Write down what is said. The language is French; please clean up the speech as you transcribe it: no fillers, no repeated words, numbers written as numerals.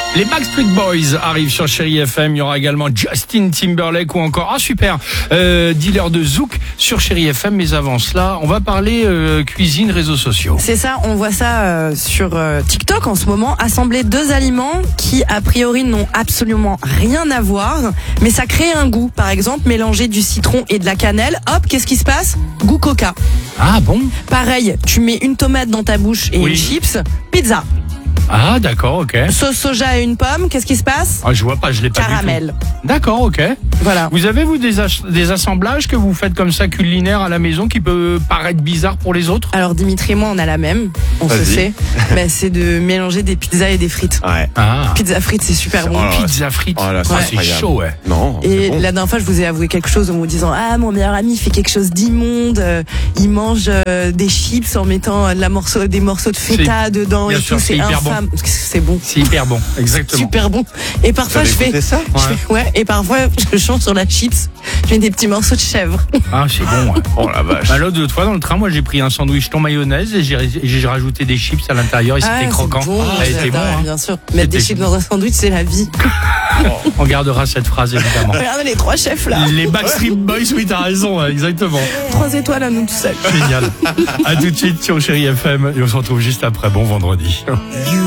Les Backstreet Boys arrivent sur Chérie FM. Il y aura également Justin Timberlake ou encore, Dealer de Zouk sur Chérie FM. Mais avant cela, on va parler cuisine, réseaux sociaux. C'est ça, on voit ça sur TikTok en ce moment. Assembler deux aliments qui, a priori, n'ont absolument rien à voir, mais ça crée un goût. Par exemple, mélanger du citron et de la cannelle. Hop, qu'est-ce qui se passe? Goût coca. Ah bon? Pareil, tu mets une tomate dans ta bouche et Oui. une chips. Pizza. Ah d'accord, ok. Sauce soja et une pomme, qu'est-ce qui se passe? Ah, je vois pas, je l'ai pas Caramel. du tout. D'accord, ok. Voilà. Vous avez, vous, des assemblages que vous faites comme ça culinaires à la maison qui peut paraître bizarre pour les autres? Alors Dimitri et moi, on a la même, on se Vas-y. sait. Ben, c'est de mélanger des pizzas et des frites. Ouais. Ah, Pizza frites, c'est super bon. Oh là, pizza frites. Oh là, Ah, c'est incroyable. chaud, ouais. Non, Et c'est bon. la dernière fois, je vous ai avoué quelque chose en vous disant mon meilleur ami fait quelque chose d'immonde. Il mange des chips en mettant des morceaux de feta dedans bien et sûr, tout. c'est C'est hyper bon. infâme. C'est bon. C'est hyper bon, exactement. Super bon. Et parfois, Vous je avez fais. goûté ça? Et parfois, je change sur la chips. Je mets des petits morceaux de chèvre. Ah, c'est bon, ouais. Oh la vache. Bah, l'autre fois dans le train, moi j'ai pris un sandwich thon mayonnaise et j'ai rajouté des chips à l'intérieur et c'était c'est croquant. bon, Ça a été bon, hein. bien sûr. Mettre des C'était chips dans un sandwich, c'est la vie. On gardera cette phrase évidemment. Regardez les trois chefs là. Les Backstreet Boys, oui, t'as raison, exactement. 3 étoiles à nous tout seuls. Génial. À tout de suite sur Chérie FM et on se retrouve juste après. Bon vendredi.